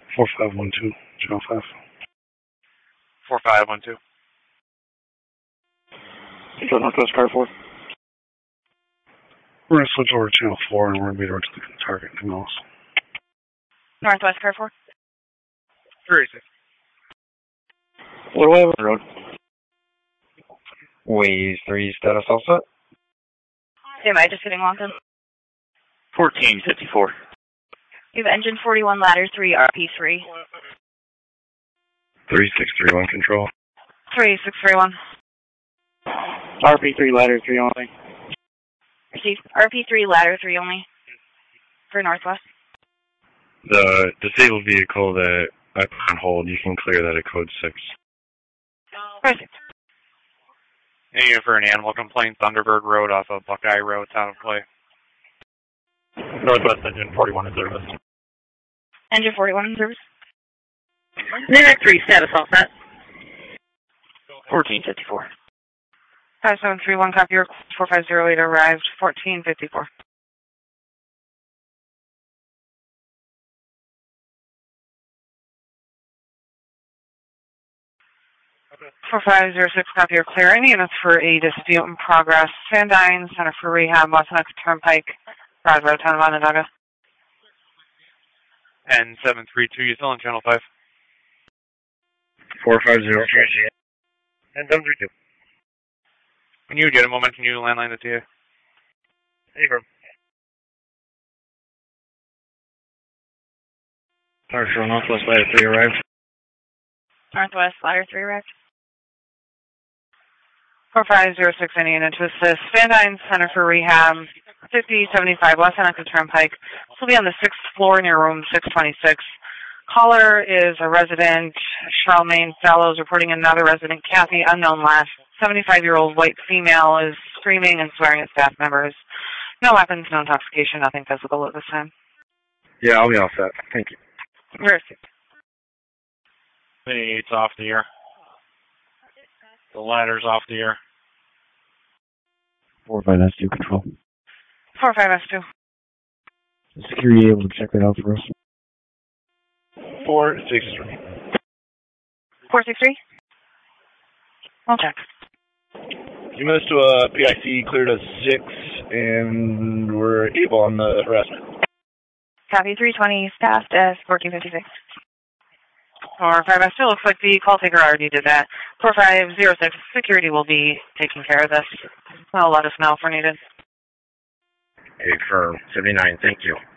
4512, Channel 5. 4512. Control Northwest Car 4. We're going to switch over to Channel 4 and we're going to be directly to the target. Anything else? Northwest Car 4. 36. What do I have on the road? Wave 3 status all set. Am I just getting logged in? 1454. You have engine 41, ladder 3, RP3. 3631 control. 3631. RP3 ladder 3 only. Receive. RP3, ladder 3 only. For Northwest. The disabled vehicle that I put on hold, you can clear that at code 6. Perfect. Any for an animal complaint, Thunderbird Road off of Buckeye Road, out of play. Northwest engine 41 in service. Engine 41 in service. Natick 3 status all set. 1454. 5731, copy your 4508 arrived, 1454. Okay. 4506, copy your clear. Any units for a dispute in progress. Van Dyne, Center for Rehab, Boston Turnpike, Broad Road, Town of Onondaga. And 732, you still on Channel 5? 450. And 732. When you get a moment, can you landline the TA? Affirm. Partial Northwest ladder 3 arrived. Northwest, ladder 3 arrived. 4506, any unit to assist. Van Dyne, Center for Rehab, 5075 West Seneca Turnpike. This will be on the 6th floor in your room, 626. Caller is a resident, Charlemagne Fellows, reporting another resident, Kathy, unknown last. 75-year-old white female is screaming and swearing at staff members. No weapons, no intoxication, nothing physical at this time. Yeah, I'll be all set. Thank you. Merci. 28's off the air. The ladder's off the air. 45S2 control. 45S2. Is security able to check that out for us? 463. 463? I'll check. You moved to a PIC, cleared a 6, and we're able on the harassment. Copy 320, staffed as 1456. 45S2, looks like the call taker already did that. 4506, security will be taking care of this. They'll let us know if we're needed. Affirm. 79, thank you.